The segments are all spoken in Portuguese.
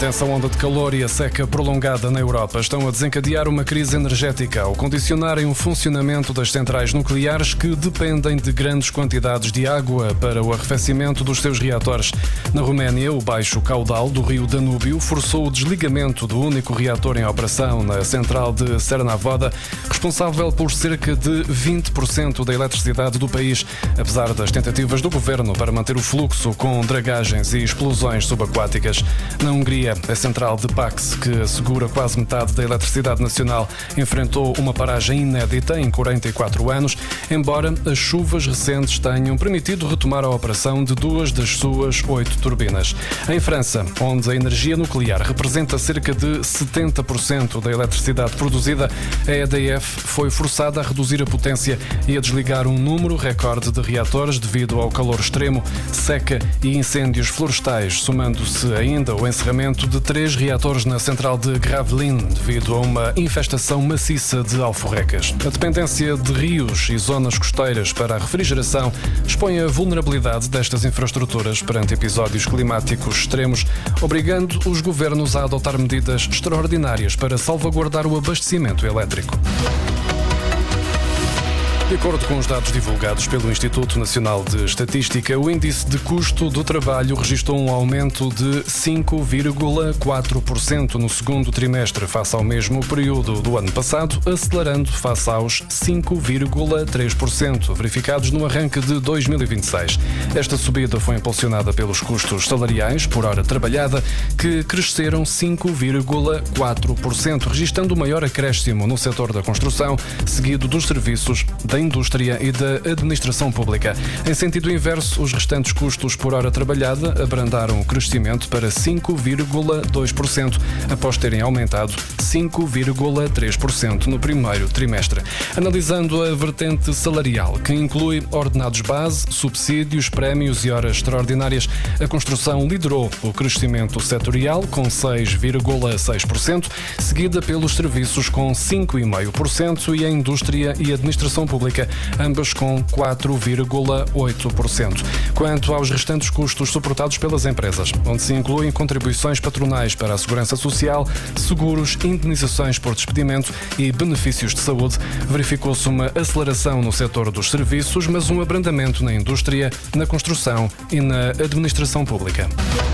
intensa onda de calor e a seca prolongada na Europa estão a desencadear uma crise energética ao condicionarem o funcionamento das centrais nucleares que dependem de grandes quantidades de água para o arrefecimento dos seus reatores. Na Roménia, o baixo caudal do rio Danúbio forçou o desligamento do único reator em operação na central de Cernavoda, responsável por cerca de 20% da eletricidade do país, apesar das tentativas do governo para manter o fluxo com dragagens e explosões subaquáticas. Na Hungria, a central de Pax, que assegura quase metade da eletricidade nacional, enfrentou uma paragem inédita em 44 anos, embora as chuvas recentes tenham permitido retomar a operação de 2 das suas 8 turbinas. Em França, onde a energia nuclear representa cerca de 70% da eletricidade produzida, a EDF foi forçada a reduzir a potência e a desligar um número recorde de reatores devido ao calor extremo, seca e incêndios florestais, somando-se ainda o encerramento de 3 reatores na central de Gravelines devido a uma infestação maciça de alforrecas. A dependência de rios e zonas costeiras para a refrigeração expõe a vulnerabilidade destas infraestruturas perante episódios climáticos extremos, obrigando os governos a adotar medidas extraordinárias para salvaguardar o abastecimento elétrico. De acordo com os dados divulgados pelo Instituto Nacional de Estatística, o índice de custo do trabalho registrou um aumento de 5,4% no segundo trimestre face ao mesmo período do ano passado, acelerando face aos 5,3% verificados no arranque de 2026. Esta subida foi impulsionada pelos custos salariais por hora trabalhada, que cresceram 5,4%, registrando o maior acréscimo no setor da construção, seguido dos serviços, da indústria e da administração pública. Em sentido inverso, os restantes custos por hora trabalhada abrandaram o crescimento para 5,2%, após terem aumentado 5,3% no primeiro trimestre. Analisando a vertente salarial, que inclui ordenados base, subsídios, prémios e horas extraordinárias, a construção liderou o crescimento setorial com 6,6%, seguida pelos serviços com 5,5% e a indústria e administração pública, ambas com 4,8%. Quanto aos restantes custos suportados pelas empresas, onde se incluem contribuições patronais para a segurança social, seguros, indenizações por despedimento e benefícios de saúde, verificou-se uma aceleração no setor dos serviços, mas um abrandamento na indústria, na construção e na administração pública.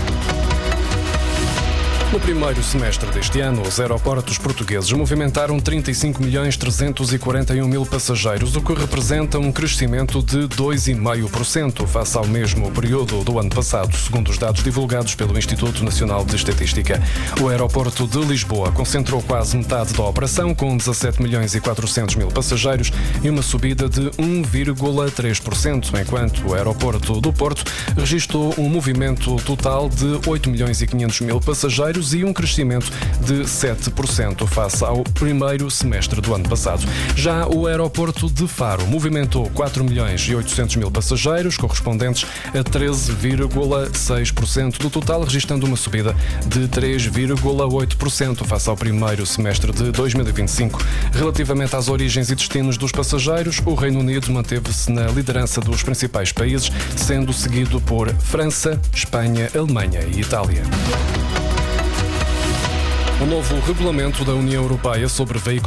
No primeiro semestre deste ano, os aeroportos portugueses movimentaram 35.341.000 passageiros, o que representa um crescimento de 2,5% face ao mesmo período do ano passado, segundo os dados divulgados pelo Instituto Nacional de Estatística. O aeroporto de Lisboa concentrou quase metade da operação, com 17.400.000 passageiros e uma subida de 1,3%, enquanto o aeroporto do Porto registrou um movimento total de 8.500.000 passageiros e um crescimento de 7% face ao primeiro semestre do ano passado. Já o aeroporto de Faro movimentou 4.800.000 passageiros, correspondentes a 13,6% do total, registrando uma subida de 3,8% face ao primeiro semestre de 2025. Relativamente às origens e destinos dos passageiros, o Reino Unido manteve-se na liderança dos principais países, sendo seguido por França, Espanha, Alemanha e Itália. O novo regulamento da União Europeia sobre veículos